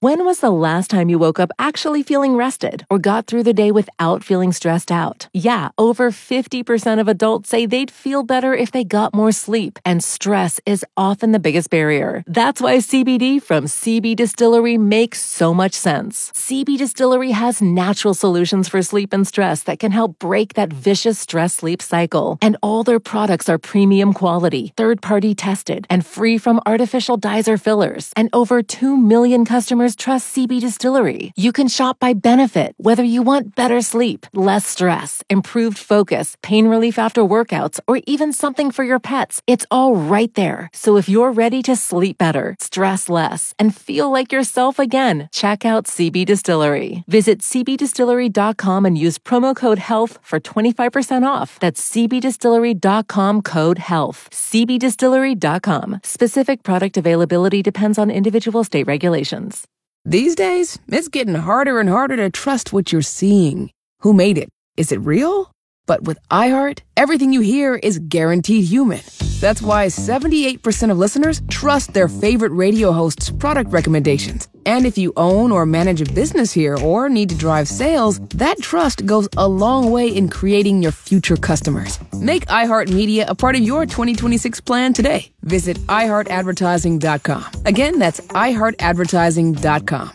When was the last time you woke up actually feeling rested or got through the day without feeling stressed out? Yeah, over 50% of adults say they'd feel better if they got more sleep, and stress is often the biggest barrier. That's why CBD from CB Distillery makes so much sense. CB Distillery has natural solutions for sleep and stress that can help break that vicious stress-sleep cycle. And all their products are premium quality, third-party tested, and free from artificial dyes or fillers. And over 2 million customers trust CB Distillery. You can shop by benefit, whether you want better sleep, less stress, improved focus, pain relief after workouts, or even something for your pets. It's all right there. So if you're ready to sleep better, stress less, and feel like yourself again, check out CB Distillery. Visit cbdistillery.com and use promo code HEALTH for 25% off. That's cbdistillery.com, code HEALTH. cbdistillery.com. Specific product availability depends on individual state regulations. These days, it's getting harder and harder to trust what you're seeing. Who made it? Is it real? But with iHeart, everything you hear is guaranteed human. That's why 78% of listeners trust their favorite radio host's product recommendations. And if you own or manage a business here or need to drive sales, that trust goes a long way in creating your future customers. Make iHeartMedia a part of your 2026 plan today. Visit iHeartAdvertising.com. Again, that's iHeartAdvertising.com.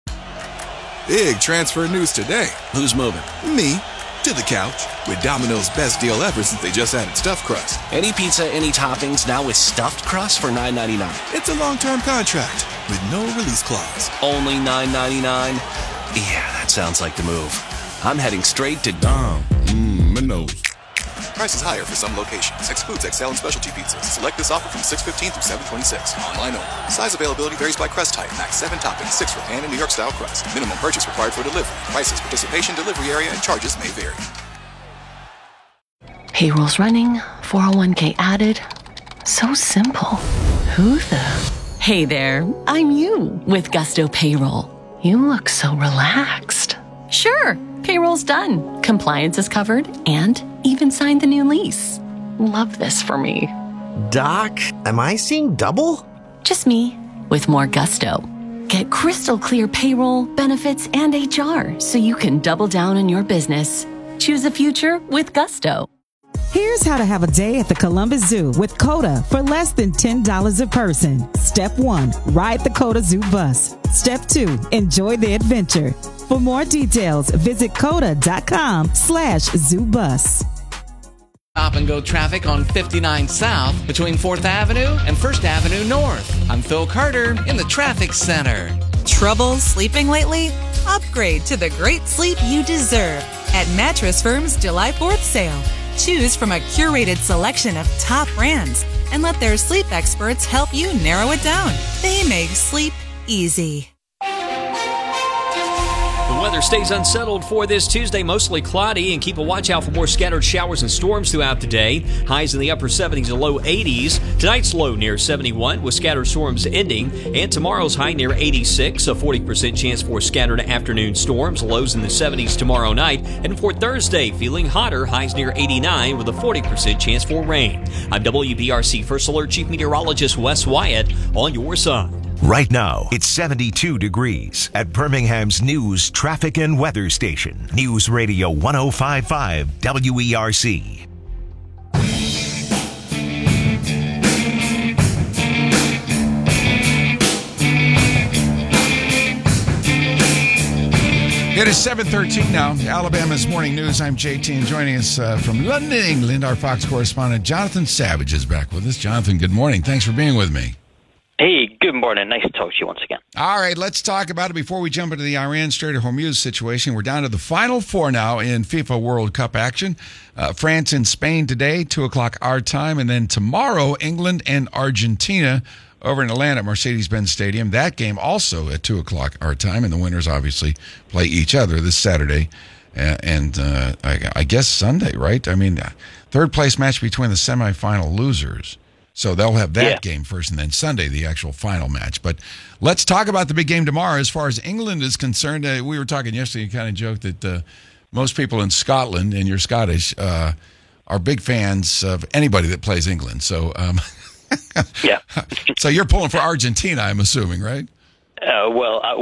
Big transfer news today. Who's moving? Me. To the couch with Domino's best deal ever since they just added stuffed crust. Any pizza, any toppings, now with stuffed crust for $9.99. It's a long-term contract with no release clause. Only $9.99? Yeah, that sounds like the move. I'm heading straight to Domino's. Price is higher for some locations. Excludes XL and specialty pizzas. Select this offer from 6/15 through 7/26. Online only. Size availability varies by crust type. Max 7 toppings, 6 for pan and New York style crust. Minimum purchase required for delivery. Prices, participation, delivery area, and charges may vary. Payroll's running, 401k added. So simple. Who the? Hey there, I'm you with Gusto Payroll. You look so relaxed. Sure, payroll's done. Compliance is covered and even signed the new lease. Love this for me. Doc, am I seeing double? Just me with more gusto. Get crystal clear payroll, benefits, and HR so you can double down on your business. Choose a future with Gusto. Here's how to have a day at the Columbus Zoo with COTA for less than $10 a person. Step 1, ride the COTA Zoo bus. Step 2, enjoy the adventure. For more details, visit COTA.com/ZooBus. Stop and go traffic on 59 South between 4th Avenue and 1st Avenue North. I'm Phil Carter in the traffic center. Trouble sleeping lately? Upgrade to the great sleep you deserve at Mattress Firm's July 4th sale. Choose from a curated selection of top brands and let their sleep experts help you narrow it down. They make sleep easy. The weather stays unsettled for this Tuesday, mostly cloudy, and keep a watch out for more scattered showers and storms throughout the day. Highs in the upper 70s and low 80s. Tonight's low near 71 with scattered storms ending, and tomorrow's high near 86, a 40% chance for scattered afternoon storms. Lows in the 70s tomorrow night, and for Thursday, feeling hotter, highs near 89 with a 40% chance for rain. I'm WBRC First Alert Chief Meteorologist Wes Wyatt on your side. Right now, it's 72 degrees at Birmingham's news, traffic, and weather station. News Radio 105.5 WERC. It is 7:13 now. Alabama's Morning News. I'm JT, and joining us from London, England, our Fox correspondent Jonathan Savage is back with us. Jonathan, good morning. Thanks for being with me. Hey, good morning. Nice to talk to you once again. All right, let's talk about it before we jump into the Iran Strait of Hormuz situation. We're down to the Final Four now in FIFA World Cup action. France and Spain today, 2 o'clock our time, and then tomorrow, England and Argentina over in Atlanta at Mercedes-Benz Stadium. That game also at 2 o'clock our time, and the winners obviously play each other this Saturday and I guess Sunday, right? I mean, third place match between the semifinal losers. So they'll have that game first, and then Sunday, the actual final match. But let's talk about the big game tomorrow. As far as England is concerned, we were talking yesterday, you kind of joked that most people in Scotland, and you're Scottish, are big fans of anybody that plays England. So, yeah. So you're pulling for Argentina, I'm assuming, right? Well,